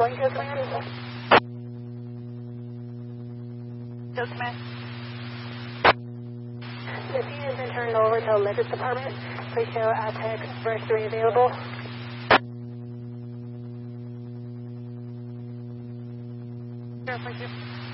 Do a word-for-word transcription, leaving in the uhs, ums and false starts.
Going to command. Go command. The scene has been turned over to the Liquors Department. Please show Aztec Brush three available. Sure, thank you.